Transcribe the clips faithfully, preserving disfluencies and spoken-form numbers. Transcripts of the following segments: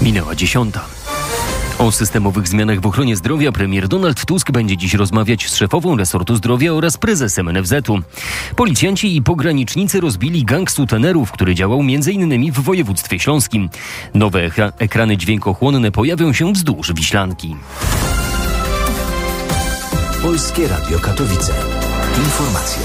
Minęła dziesiąta. O systemowych zmianach w ochronie zdrowia premier Donald Tusk będzie dziś rozmawiać z szefową resortu zdrowia oraz prezesem N F Z-u. Policjanci i pogranicznicy rozbili gang sutenerów, który działał m.in. w województwie śląskim. Nowe ekra- ekrany dźwiękochłonne pojawią się wzdłuż Wiślanki. Polskie Radio Katowice. Informacje.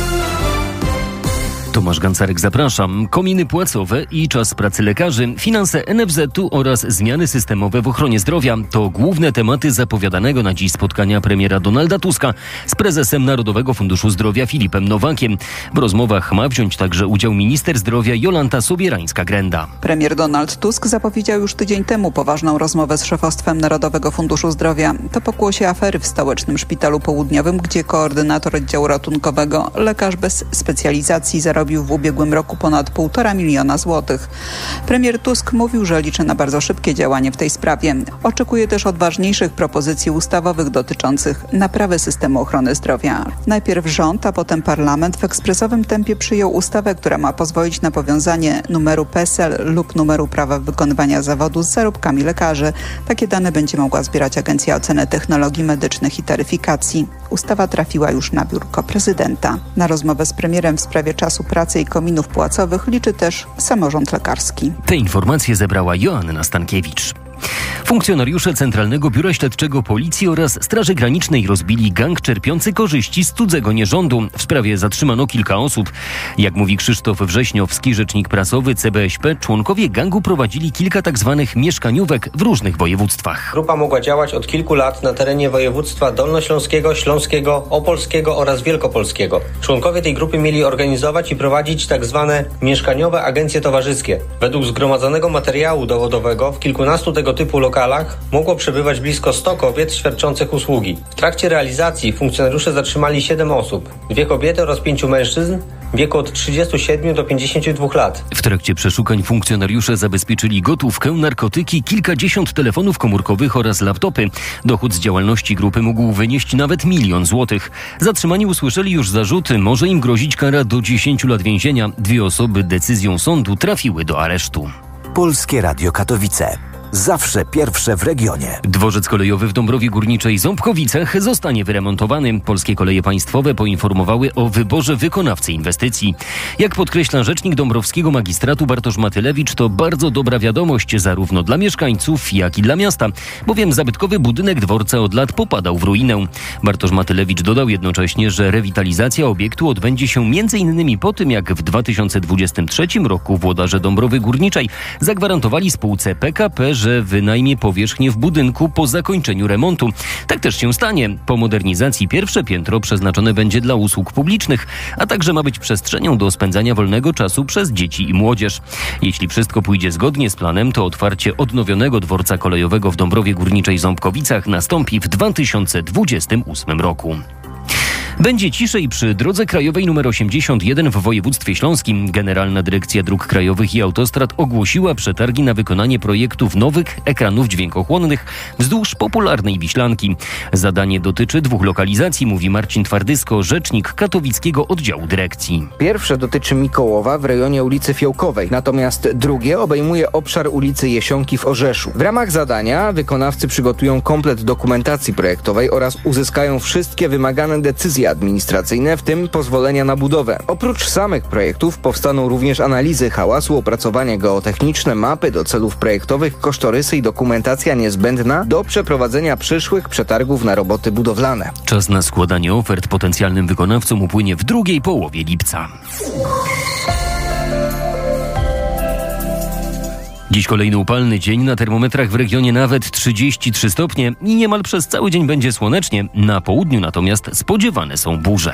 Tomasz Gancarek, zapraszam. Kominy płacowe i czas pracy lekarzy, finanse N F Z-u oraz zmiany systemowe w ochronie zdrowia to główne tematy zapowiadanego na dziś spotkania premiera Donalda Tuska z prezesem Narodowego Funduszu Zdrowia Filipem Nowakiem. W rozmowach ma wziąć także udział minister zdrowia Jolanta Sobierańska-Grenda. Premier Donald Tusk zapowiedział już tydzień temu poważną rozmowę z szefostwem Narodowego Funduszu Zdrowia. To pokłosie afery w stołecznym szpitalu południowym, gdzie koordynator oddziału ratunkowego, lekarz bez specjalizacji, zarobił w ubiegłym roku ponad półtora miliona złotych. Premier Tusk mówił, że liczy na bardzo szybkie działanie w tej sprawie. Oczekuje też odważniejszych propozycji ustawowych dotyczących naprawy systemu ochrony zdrowia. Najpierw rząd, a potem parlament w ekspresowym tempie przyjął ustawę, która ma pozwolić na powiązanie numeru P E S E L lub numeru prawa wykonywania zawodu z zarobkami lekarzy. Takie dane będzie mogła zbierać Agencja Oceny Technologii Medycznych i Taryfikacji. Ustawa trafiła już na biurko prezydenta. Na rozmowę z premierem w sprawie czasu pracy i kominów płacowych liczy też samorząd lekarski. Te informacje zebrała Joanna Stankiewicz. Funkcjonariusze Centralnego Biura Śledczego Policji oraz Straży Granicznej rozbili gang czerpiący korzyści z cudzego nierządu. W sprawie zatrzymano kilka osób. Jak mówi Krzysztof Wrześniowski, rzecznik prasowy C B Ś P, członkowie gangu prowadzili kilka tzw. mieszkaniówek w różnych województwach. Grupa mogła działać od kilku lat na terenie województwa dolnośląskiego, śląskiego, opolskiego oraz wielkopolskiego. Członkowie tej grupy mieli organizować i prowadzić tzw. mieszkaniowe agencje towarzyskie. Według zgromadzonego materiału dowodowego w kilkunastu tego typu lokalach mogło przebywać blisko stu kobiet świadczących usługi. W trakcie realizacji funkcjonariusze zatrzymali siedem osób, dwie kobiety oraz pięciu mężczyzn w wieku od trzydziestu siedmiu do pięćdziesięciu dwóch lat. W trakcie przeszukań funkcjonariusze zabezpieczyli gotówkę, narkotyki, kilkadziesiąt telefonów komórkowych oraz laptopy. Dochód z działalności grupy mógł wynieść nawet milion złotych. Zatrzymani usłyszeli już zarzuty, może im grozić kara do dziesięciu lat więzienia. Dwie osoby decyzją sądu trafiły do aresztu. Polskie Radio Katowice. Zawsze pierwsze w regionie. Dworzec kolejowy w Dąbrowie Górniczej Ząbkowicach zostanie wyremontowany. Polskie Koleje Państwowe poinformowały o wyborze wykonawcy inwestycji. Jak podkreśla rzecznik dąbrowskiego magistratu Bartosz Matylewicz, to bardzo dobra wiadomość zarówno dla mieszkańców, jak i dla miasta, bowiem zabytkowy budynek dworca od lat popadał w ruinę. Bartosz Matylewicz dodał jednocześnie, że rewitalizacja obiektu odbędzie się między innymi po tym, jak w dwa tysiące dwudziestym trzecim roku włodarze Dąbrowy Górniczej zagwarantowali spółce P K P, że wynajmie powierzchnię w budynku po zakończeniu remontu. Tak też się stanie. Po modernizacji pierwsze piętro przeznaczone będzie dla usług publicznych, a także ma być przestrzenią do spędzania wolnego czasu przez dzieci i młodzież. Jeśli wszystko pójdzie zgodnie z planem, to otwarcie odnowionego dworca kolejowego w Dąbrowie Górniczej Ząbkowicach nastąpi w dwa tysiące dwudziestym ósmym roku. Będzie ciszej przy drodze krajowej nr osiemdziesiąt jeden w województwie śląskim. Generalna Dyrekcja Dróg Krajowych i Autostrad ogłosiła przetargi na wykonanie projektów nowych ekranów dźwiękochłonnych wzdłuż popularnej Wiślanki. Zadanie dotyczy dwóch lokalizacji, mówi Marcin Twardysko, rzecznik katowickiego oddziału dyrekcji. Pierwsze dotyczy Mikołowa w rejonie ulicy Fiołkowej, natomiast drugie obejmuje obszar ulicy Jesionki w Orzeszu. W ramach zadania wykonawcy przygotują komplet dokumentacji projektowej oraz uzyskają wszystkie wymagane decyzje administracyjne, w tym pozwolenia na budowę. Oprócz samych projektów powstaną również analizy hałasu, opracowania geotechniczne, mapy do celów projektowych, kosztorysy i dokumentacja niezbędna do przeprowadzenia przyszłych przetargów na roboty budowlane. Czas na składanie ofert potencjalnym wykonawcom upłynie w drugiej połowie lipca. Dziś kolejny upalny dzień, na termometrach w regionie nawet trzydzieści trzy stopnie i niemal przez cały dzień będzie słonecznie. Na południu natomiast spodziewane są burze.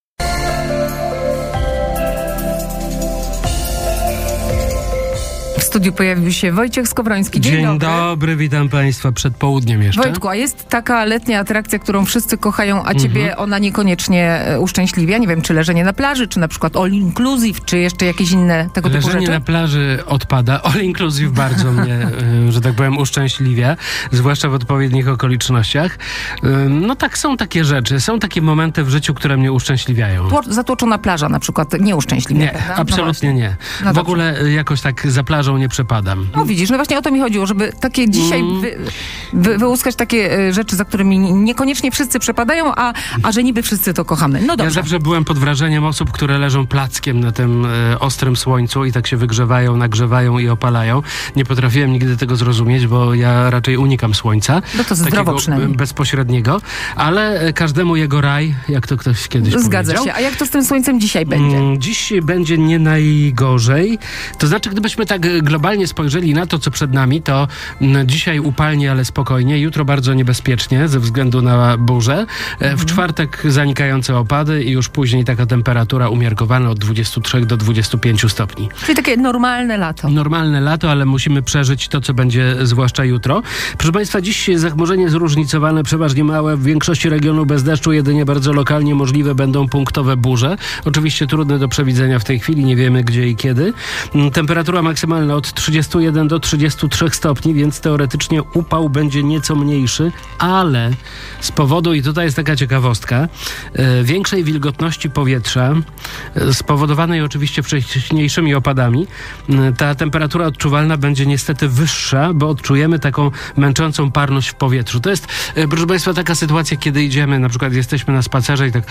W studiu pojawił się Wojciech Skowroński. Dzień, Dzień dobry. dobry, witam państwa przed południem jeszcze. Wojtku, a jest taka letnia atrakcja, którą wszyscy kochają, a ciebie Mhm. ona niekoniecznie e, uszczęśliwia? Nie wiem, czy leżenie na plaży, czy na przykład all inclusive, czy jeszcze jakieś inne tego typu Leżenie rzeczy? na plaży odpada. All inclusive bardzo mnie, y, że tak powiem, uszczęśliwia, zwłaszcza w odpowiednich okolicznościach. Y, No tak, są takie rzeczy, są takie momenty w życiu, które mnie uszczęśliwiają. Tło- Zatłoczona plaża na przykład nie uszczęśliwia, Nie, prawda? absolutnie no nie. No w dobrze. ogóle y, jakoś tak za plażą nie przepadam. No widzisz, no właśnie o to mi chodziło, żeby takie dzisiaj Mm. wy, wy, wyłuskać takie e, rzeczy, za którymi niekoniecznie wszyscy przepadają, a, a że niby wszyscy to kochamy. No Ja dobrze. zawsze byłem pod wrażeniem osób, które leżą plackiem na tym e, ostrym słońcu i tak się wygrzewają, nagrzewają i opalają. Nie potrafiłem nigdy tego zrozumieć, bo ja raczej unikam słońca. No to zdrowo takiego, przynajmniej. e, bezpośredniego, ale e, każdemu jego raj, jak to ktoś kiedyś Zgadza powiedział. się. A jak to z tym słońcem dzisiaj będzie? Mm, Dziś będzie nie najgorzej. To znaczy, gdybyśmy tak e, globalnie spojrzeli na to, co przed nami, to mm, dzisiaj upalnie, ale spokojnie. Jutro bardzo niebezpiecznie ze względu na burzę. E, W czwartek zanikające opady i już później taka temperatura umiarkowana od dwudziestu trzech do dwudziestu pięciu stopni. Czyli takie normalne lato. Normalne lato, ale musimy przeżyć to, co będzie zwłaszcza jutro. Proszę Państwa, dziś zachmurzenie zróżnicowane, przeważnie małe, w większości regionu bez deszczu, jedynie bardzo lokalnie możliwe będą punktowe burze. Oczywiście trudne do przewidzenia w tej chwili, nie wiemy gdzie i kiedy. Mm, Temperatura maksymalna od trzydziestu jeden do trzydziestu trzech stopni, więc teoretycznie upał będzie nieco mniejszy, ale z powodu, i tutaj jest taka ciekawostka, e, większej wilgotności powietrza, e, spowodowanej oczywiście wcześniejszymi opadami, e, ta temperatura odczuwalna będzie niestety wyższa, bo odczujemy taką męczącą parność w powietrzu. To jest, e, proszę Państwa, taka sytuacja, kiedy idziemy, na przykład jesteśmy na spacerze i tak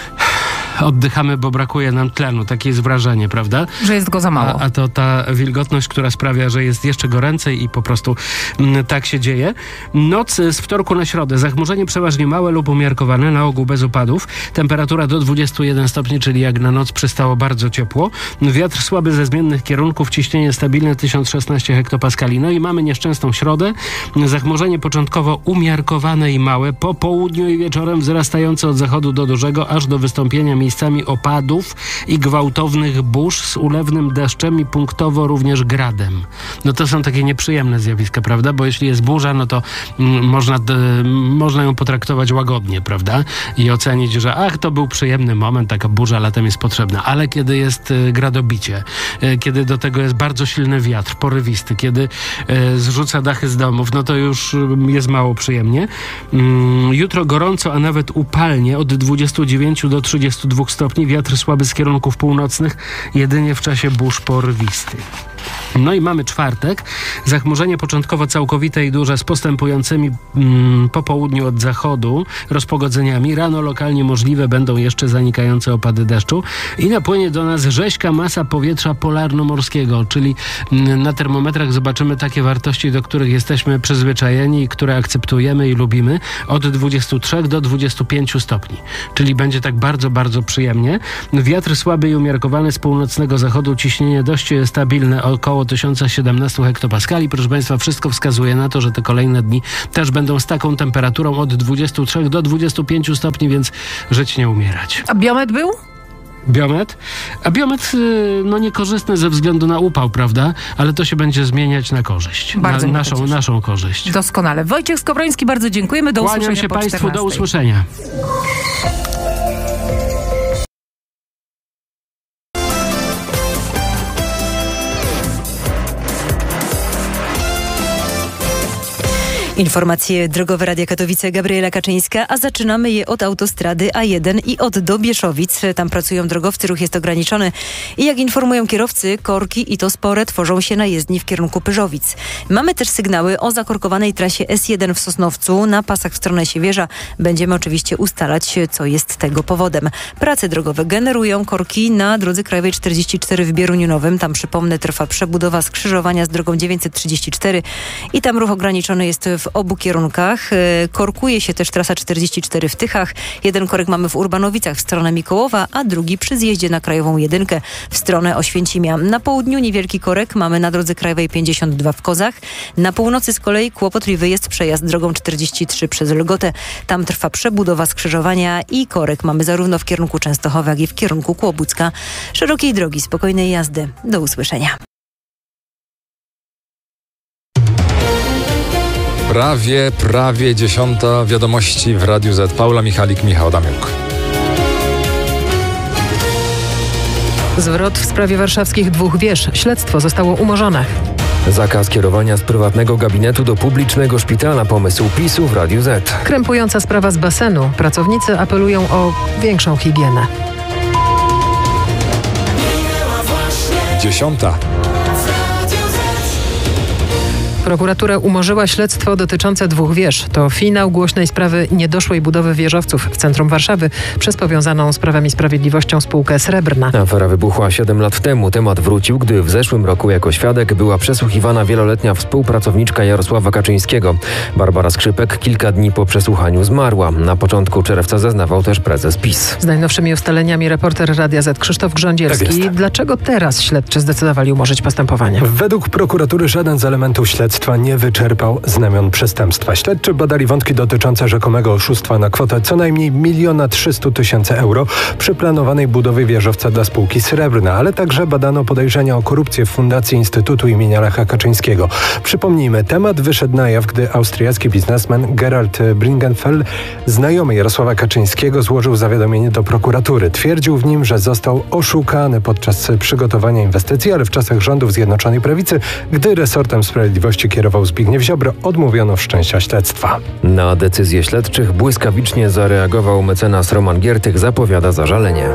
oddychamy, bo brakuje nam tlenu. Takie jest wrażenie, prawda? Że jest go za mało. A, a to ta wilgotność, która sprawia, że jest jeszcze goręcej i po prostu mm, tak się dzieje. Noc z wtorku na środę. Zachmurzenie przeważnie małe lub umiarkowane, na ogół bez opadów. Temperatura do dwudziestu jeden stopni, czyli jak na noc przystało bardzo ciepło. Wiatr słaby ze zmiennych kierunków, ciśnienie stabilne tysiąc szesnaście hektopaskali. No i mamy nieszczęsną środę. Zachmurzenie początkowo umiarkowane i małe. Po południu i wieczorem wzrastające od zachodu do dużego, aż do wystąpienia miejscami opadów i gwałtownych burz z ulewnym deszczem i punktowo również gradem. No to są takie nieprzyjemne zjawiska, prawda? Bo jeśli jest burza, no to mm, można, d, można ją potraktować łagodnie, prawda? I ocenić, że ach, to był przyjemny moment, taka burza latem jest potrzebna. Ale kiedy jest y, gradobicie, y, kiedy do tego jest bardzo silny wiatr, porywisty, kiedy y, zrzuca dachy z domów, no to już y, jest mało przyjemnie. Mm, jutro gorąco, a nawet upalnie od dwudziestu dziewięciu do trzydziestu dwóch stopni. Wiatr słaby z kierunków północnych, jedynie w czasie burz porywistych. No i mamy czwartek. Zachmurzenie początkowo całkowite i duże z postępującymi mm, po południu od zachodu rozpogodzeniami. Rano lokalnie możliwe będą jeszcze zanikające opady deszczu i napłynie do nas rzeźka masa powietrza polarno-morskiego, czyli mm, na termometrach zobaczymy takie wartości, do których jesteśmy przyzwyczajeni i które akceptujemy i lubimy, od dwudziestu trzech do dwudziestu pięciu stopni. Czyli będzie tak bardzo, bardzo przyjemnie. Wiatr słaby i umiarkowany z północnego zachodu, ciśnienie dość stabilne, około tysiąc siedemnaście hektopaskali. Proszę Państwa, wszystko wskazuje na to, że te kolejne dni też będą z taką temperaturą od dwudziestu trzech do dwudziestu pięciu stopni, więc żyć nie umierać. A biometr był? Biometr? A biometr y, no niekorzystny ze względu na upał, prawda? Ale to się będzie zmieniać na korzyść. Bardzo na mnie naszą, to cieszy. naszą korzyść. Doskonale. Wojciech Skowroński, bardzo dziękujemy. Do Kłaniam usłyszenia się po Państwu, do czternastej. usłyszenia. Informacje drogowe Radia Katowice, Gabriela Kaczyńska, a zaczynamy je od autostrady A jeden i od Dobieszowic. Tam pracują drogowcy, ruch jest ograniczony i jak informują kierowcy, korki i to spore tworzą się na jezdni w kierunku Pyrzowic. Mamy też sygnały o zakorkowanej trasie S jeden w Sosnowcu na pasach w stronę Siewierza. Będziemy oczywiście ustalać, co jest tego powodem. Prace drogowe generują korki na drodze krajowej czterdzieści cztery w Bieruniu Nowym. Tam, przypomnę, trwa przebudowa skrzyżowania z drogą dziewięćset trzydzieści cztery i tam ruch ograniczony jest w obu kierunkach. Korkuje się też trasa czterdzieści cztery w Tychach. Jeden korek mamy w Urbanowicach w stronę Mikołowa, a drugi przy zjeździe na Krajową Jedynkę w stronę Oświęcimia. Na południu niewielki korek mamy na drodze krajowej pięćdziesiąt dwa w Kozach. Na północy z kolei kłopotliwy jest przejazd drogą czterdzieści trzy przez Lgotę. Tam trwa przebudowa skrzyżowania i korek mamy zarówno w kierunku Częstochowy, jak i w kierunku Kłobucka. Szerokiej drogi, spokojnej jazdy. Do usłyszenia. Prawie, prawie dziesiąta. Wiadomości w Radiu Z. Paula Michalik, Michał Damiuk. Zwrot w sprawie warszawskich dwóch wież. Śledztwo zostało umorzone. Zakaz kierowania z prywatnego gabinetu do publicznego szpitala. Pomysł PiSu w Radiu Z. Krępująca sprawa z basenu. Pracownicy apelują o większą higienę. Dziesiąta. Prokuratura umorzyła śledztwo dotyczące dwóch wież. To finał głośnej sprawy niedoszłej budowy wieżowców w centrum Warszawy przez powiązaną z Prawem i Sprawiedliwością spółkę Srebrna. Afera wybuchła siedem lat temu. Temat wrócił, gdy w zeszłym roku jako świadek była przesłuchiwana wieloletnia współpracowniczka Jarosława Kaczyńskiego. Barbara Skrzypek kilka dni po przesłuchaniu zmarła. Na początku czerwca zeznawał też prezes PiS. Z najnowszymi ustaleniami reporter Radia Z Krzysztof Grządzielski. Tak Dlaczego teraz śledczy zdecydowali umorzyć postępowanie? Według prokuratury żaden z elementów śledztwa nie wyczerpał znamion przestępstwa. Śledczy badali wątki dotyczące rzekomego oszustwa na kwotę co najmniej miliona trzystu tysięcy euro przy planowanej budowie wieżowca dla spółki Srebrna, ale także badano podejrzenia o korupcję w Fundacji Instytutu imienia Lecha Kaczyńskiego. Przypomnijmy, temat wyszedł na jaw, gdy austriacki biznesmen Gerald Bringenfeld, znajomy Jarosława Kaczyńskiego, złożył zawiadomienie do prokuratury. Twierdził w nim, że został oszukany podczas przygotowania inwestycji, ale w czasach rządów Zjednoczonej Prawicy, gdy resortem sprawiedliwości kierował Zbigniew Ziobro, odmówiono wszczęcia śledztwa. Na decyzję śledczych błyskawicznie zareagował mecenas Roman Giertych, zapowiada zażalenie.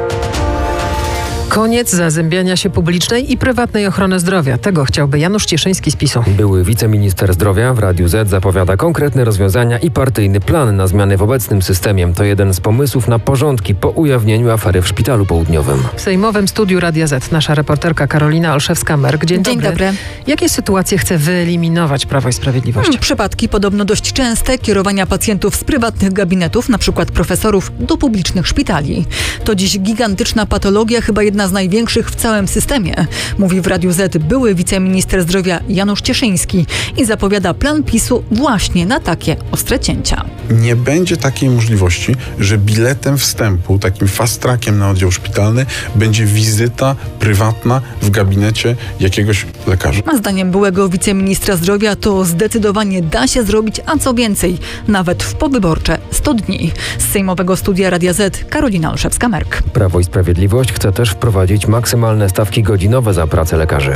Koniec zazębiania się publicznej i prywatnej ochrony zdrowia. Tego chciałby Janusz Cieszyński z PiSu. Były wiceminister zdrowia w Radiu Z zapowiada konkretne rozwiązania i partyjny plan na zmiany w obecnym systemie. To jeden z pomysłów na porządki po ujawnieniu afery w Szpitalu Południowym. W sejmowym studiu Radia Z nasza reporterka Karolina Olszewska-Merk. Dzień, Dzień dobry. dobry. Jakie sytuacje chce wyeliminować Prawo i Sprawiedliwość? Hmm, przypadki podobno dość częste kierowania pacjentów z prywatnych gabinetów, na przykład profesorów, do publicznych szpitali. To dziś gigantyczna patologia, chyba jedna z największych w całym systemie, mówi w Radiu Z były wiceminister zdrowia Janusz Cieszyński i zapowiada plan PiSu właśnie na takie ostre cięcia. Nie będzie takiej możliwości, że biletem wstępu, takim fast trackiem na oddział szpitalny będzie wizyta prywatna w gabinecie jakiegoś lekarza. A zdaniem byłego wiceministra zdrowia to zdecydowanie da się zrobić, a co więcej, nawet w powyborcze sto dni. Z sejmowego studia Radia Z Karolina Olszewska-Merk. Prawo i Sprawiedliwość chce też wprowadzić maksymalne stawki godzinowe za pracę lekarzy.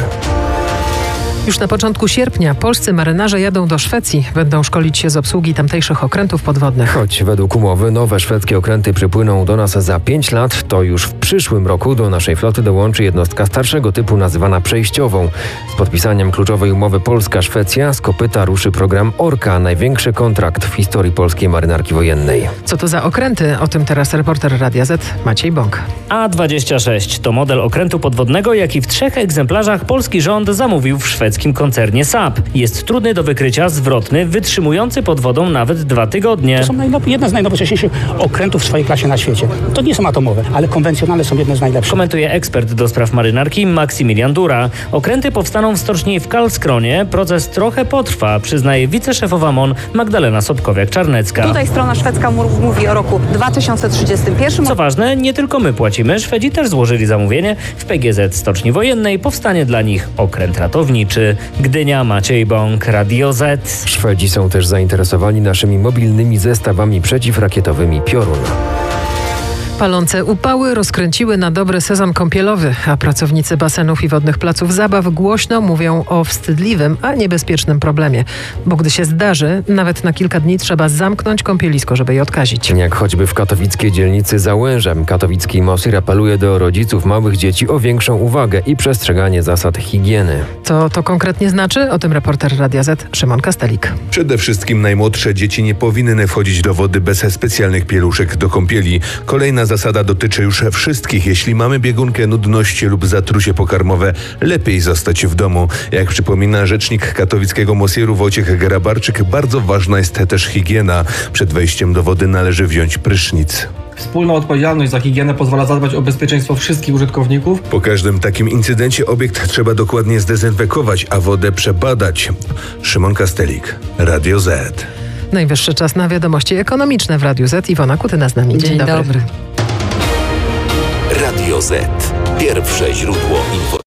Już na początku sierpnia polscy marynarze jadą do Szwecji. Będą szkolić się z obsługi tamtejszych okrętów podwodnych. Choć według umowy nowe szwedzkie okręty przypłyną do nas za pięć lat, to już w przyszłym roku do naszej floty dołączy jednostka starszego typu nazywana przejściową. Z podpisaniem kluczowej umowy Polska-Szwecja z kopyta ruszy program Orka, największy kontrakt w historii polskiej marynarki wojennej. Co to za okręty? O tym teraz reporter Radia Z Maciej Bąk. A dwadzieścia sześć to model okrętu podwodnego, jaki w trzech egzemplarzach polski rząd zamówił w szwedzkim koncernie S A P. Jest trudny do wykrycia, zwrotny, wytrzymujący pod wodą nawet dwa tygodnie. To są najnow- jedne z najnowocześniejszych okrętów w swojej klasie na świecie. To nie są atomowe, ale konwencjonalne są jedne z najlepszych. Komentuje ekspert do spraw marynarki Maksymilian Dura. Okręty powstaną w stoczni w Karlskronie. Proces trochę potrwa, przyznaje wiceszefowa M O N Magdalena Sobkowiak-Czarnecka. Tutaj strona szwedzka mówi o roku dwa tysiące trzydziestym pierwszym. Co ważne, nie tylko my płacimy. Szwedzi też złożyli zamówienie. W P G Z Stoczni Wojennej powstanie dla nich okręt ratowniczy. Gdynia, Maciej Bąk, Radio Z. Szwedzi są też zainteresowani naszymi mobilnymi zestawami przeciwrakietowymi Piorun. Palące upały rozkręciły na dobre sezon kąpielowy, a pracownicy basenów i wodnych placów zabaw głośno mówią o wstydliwym, a niebezpiecznym problemie. Bo gdy się zdarzy, nawet na kilka dni trzeba zamknąć kąpielisko, żeby je odkazić. Jak choćby w katowickiej dzielnicy Załężem. Katowicki Mosir apeluje do rodziców małych dzieci o większą uwagę i przestrzeganie zasad higieny. Co to konkretnie znaczy? O tym reporter Radia Z Szymon Kastelik. Przede wszystkim najmłodsze dzieci nie powinny wchodzić do wody bez specjalnych pieluszek do kąpieli. Kolejna zasada dotyczy już wszystkich. Jeśli mamy biegunkę, nudności lub zatrucie pokarmowe, lepiej zostać w domu. Jak przypomina rzecznik katowickiego Mosiru Wojciech Grabarczyk, bardzo ważna jest też higiena. Przed wejściem do wody należy wziąć prysznic. Wspólna odpowiedzialność za higienę pozwala zadbać o bezpieczeństwo wszystkich użytkowników. Po każdym takim incydencie obiekt trzeba dokładnie zdezynfekować, a wodę przebadać. Szymon Kastelik, Radio Z. Najwyższy czas na wiadomości ekonomiczne w Radiu Z. Iwona Kutyna z nami. Dzień, Dzień dobry. dobry. Radio Z. Pierwsze źródło informacji.